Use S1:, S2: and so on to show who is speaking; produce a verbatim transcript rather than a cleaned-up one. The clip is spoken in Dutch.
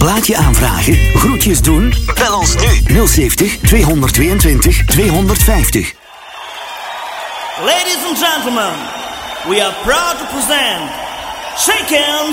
S1: plaatje aanvragen, groetjes doen? Bel ons nu. nul zeventig, tweehonderdtweeëntwintig, tweehonderdvijftig.
S2: Ladies and gentlemen, we are proud to present Shaken